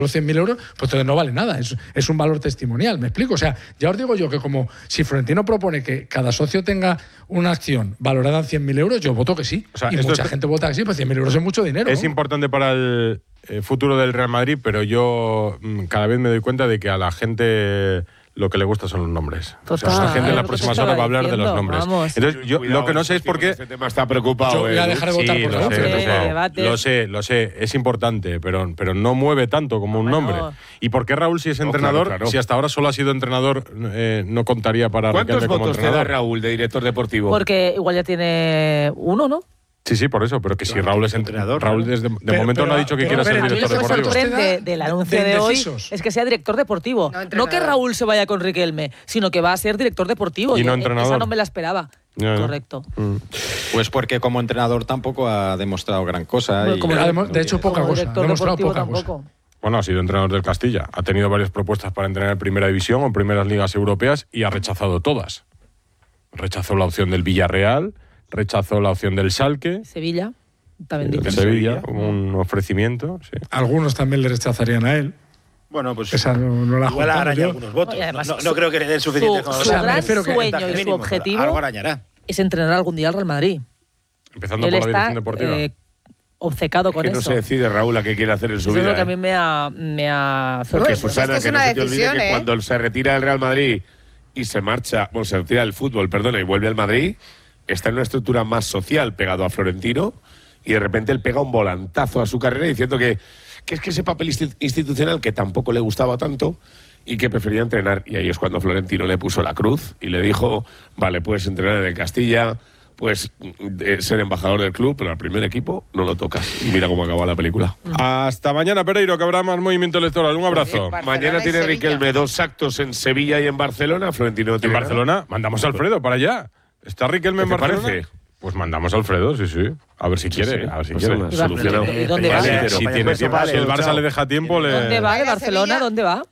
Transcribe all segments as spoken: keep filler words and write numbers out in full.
los cien mil euros, pues entonces no vale nada, es, es un valor testimonial, ¿me explico? O sea, ya os digo yo que como si Florentino propone que cada socio tenga una acción valorada en cien mil euros, yo voto que sí. O sea, y mucha es, gente vota que sí, pues cien mil euros es mucho dinero. Es ¿no? importante para el eh, futuro del Real Madrid, pero yo mm, cada vez me doy cuenta de que a la gente lo que le gusta son los nombres. Total, o sea, la gente en las próximas horas va a hablar diciendo, de los nombres. Vamos. Entonces, yo Cuidado, lo que no sé es por qué... Este tema está preocupado. Yo voy a dejar de votar sí, por lo favor. sé, Sí, lo, debate. lo sé, lo sé, es importante, pero, pero no mueve tanto como un Bueno. nombre. ¿Y por qué Raúl, si es No, entrenador, claro, claro. si hasta ahora solo ha sido entrenador, eh, no contaría para ¿Cuántos Riquelme como votos te da entrenador? Raúl de director deportivo? Porque igual ya tiene uno, ¿no? Sí, sí, por eso, pero que si Claro, Raúl es entrenador, entrenador, Raúl claro. desde, de Pero- momento pero- no ha dicho que pero- quiera ser pero- A mí lo director que me deportivo. sorprende del anuncio de hoy indecisos. es que sea director deportivo. No No, entrenador. que Raúl se vaya con Riquelme, sino que va a ser director deportivo. Y no Yo, entrenador. Esa no me la esperaba. Ya, ya. Correcto. Mm. Pues porque como entrenador tampoco ha demostrado gran cosa. Bueno, y- como Además, de hecho, poca Como cosa. director Ha demostrado deportivo poca cosa. tampoco. Bueno, ha sido entrenador del Castilla. Ha tenido varias propuestas para entrenar en Primera División o en primeras ligas europeas y ha rechazado todas. Rechazó la opción del Villarreal, rechazó la opción del Schalke, Sevilla, también de dicho. Sevilla, un ofrecimiento. Sí. Algunos también le rechazarían a él. Bueno, pues Esa no, no la igual juntamos araña yo. algunos votos. Y además no, no su- creo que le den suficiente Su, con su o sea, me gran refiero que sueño porcentaje y su mínimo, objetivo algo arañará. es entrenar algún día al Real Madrid. Empezando Él por la está dirección deportiva. eh, obcecado con que no eso. se decide Raúl a qué quiere hacer en su Eso es vida. lo que a ¿eh? mí me ha, me ha Porque sorprendido. Susana, Es que es que no una se te olvide decisión, que ¿eh? cuando se retira del Real Madrid y se marcha, bueno, se retira del fútbol, perdona, y vuelve al Madrid, está en una estructura más social pegado a Florentino y de repente él pega un volantazo a su carrera diciendo que, que es que ese papel insti- institucional que tampoco le gustaba tanto y que prefería entrenar. Y ahí es cuando Florentino le puso la cruz y le dijo, vale, puedes entrenar en el Castilla, puedes eh, ser embajador del club, pero al primer equipo no lo tocas. Y mira cómo acaba la película. Hasta mañana, Pereiro, que habrá más movimiento electoral. Un abrazo. Oye, Barcelona Mañana y tiene Sevilla. Riquelme dos actos en Sevilla y en Barcelona. Florentino no En tiene Barcelona, mandamos a Alfredo para allá. ¿Está Riquelme en ¿Qué te Barcelona? parece? Pues mandamos a Alfredo, sí, sí. A ver si Sí, quiere, sí. a ver si Pues quiere. sí, Y va- solucionado. ¿Y dónde va? Si, Vale, si pero tiene vaya, tiempo, vale, si el Barça chao. le deja tiempo, le... ¿Dónde va? ¿De Vaya, Barcelona? Sevilla. ¿Dónde va?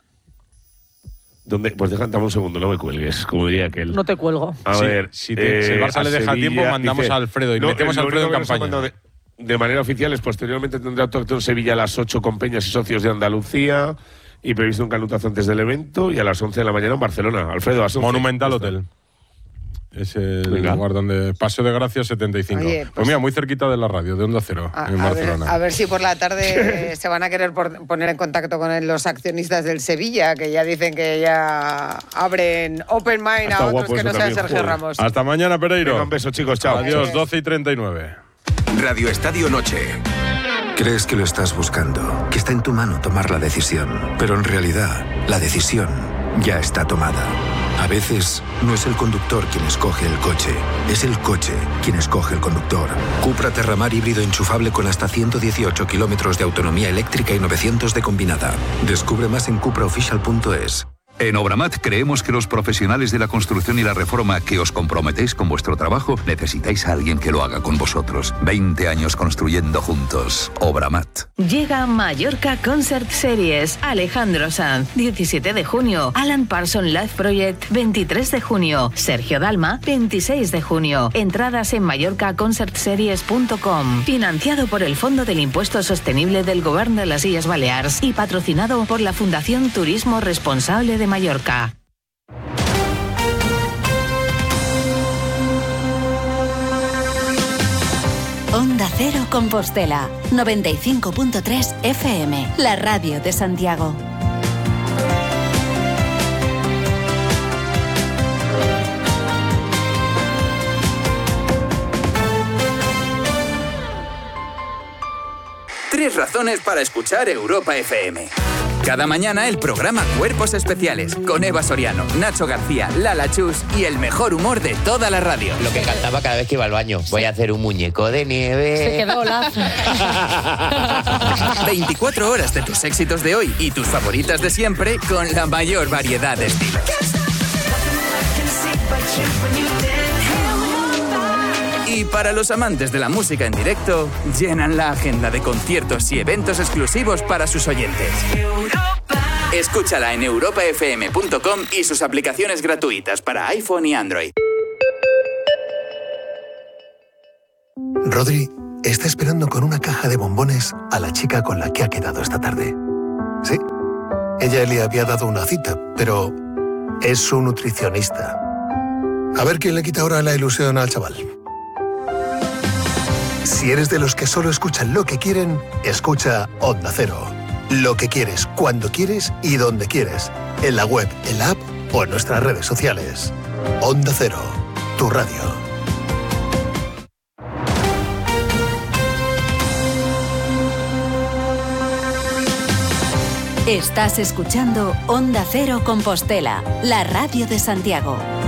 ¿Dónde? Pues déjame un segundo, no me cuelgues, como diría aquel. No te cuelgo. A Sí, ver, si te- si el Barça a le deja tiempo, mandamos a Alfredo y metemos a lo Alfredo en único que nos campaña. han mandado De, de manera oficial es posteriormente tendrá otro acto en Sevilla a las ocho con Peñas y socios de Andalucía y previsto un canutazo antes del evento y a las once de la mañana en Barcelona. Alfredo, a las once. Monumental Hotel. Es el Venga. lugar donde Paseo de Gracia setenta y cinco. Oye, pues, pues- mira, muy cerquita de la radio, de Onda Cero, A, en a ver, Barcelona. a ver si por la tarde se van a querer por- poner en contacto con los accionistas del Sevilla, que ya dicen que ya abren open mind Está a otros guapo que eso no sean también, Sergio joder. Ramos. Hasta mañana, Pereiro. Venga, un beso, chicos, chao. Adiós, doce y treinta y nueve. Radio Estadio Noche. Crees que lo estás buscando, que está en tu mano tomar la decisión, pero en realidad la decisión ya está tomada. A veces no es el conductor quien escoge el coche, es el coche quien escoge el conductor. Cupra Terramar híbrido enchufable con hasta ciento dieciocho kilómetros de autonomía eléctrica y novecientos de combinada. Descubre más en cupra oficial punto es. En Obramat creemos que los profesionales de la construcción y la reforma que os comprometéis con vuestro trabajo necesitáis a alguien que lo haga con vosotros. veinte años construyendo juntos. Obramat. Llega Mallorca Concert Series. Alejandro Sanz, diecisiete de junio. Alan Parsons Live Project, veintitrés de junio. Sergio Dalma, veintiséis de junio. Entradas en mallorca concert series punto com. Financiado por el Fondo del Impuesto Sostenible del Gobierno de las Illes Balears y patrocinado por la Fundación Turismo Responsable de Mallorca. Onda Cero Compostela, noventa y cinco punto tres F M, la radio de Santiago. Tres razones para escuchar Europa F M. Cada mañana el programa Cuerpos Especiales con Eva Soriano, Nacho García, Lala Chus y el mejor humor de toda la radio. Lo que cantaba cada vez que iba al baño. Voy a hacer un muñeco de nieve. Se quedó lazo. veinticuatro horas de tus éxitos de hoy y tus favoritas de siempre con la mayor variedad de estilos. Y para los amantes de la música en directo, llenan la agenda de conciertos y eventos exclusivos para sus oyentes. Escúchala en europa f m punto com y sus aplicaciones gratuitas para iPhone y Android. Rodri está esperando con una caja de bombones a la chica con la que ha quedado esta tarde. Sí, ella le había dado una cita, pero es su nutricionista. A ver quién le quita ahora la ilusión al chaval. Si eres de los que solo escuchan lo que quieren, escucha Onda Cero. Lo que quieres, cuando quieres y donde quieres. En la web, en la app o en nuestras redes sociales. Onda Cero, tu radio. Estás escuchando Onda Cero Compostela, la radio de Santiago.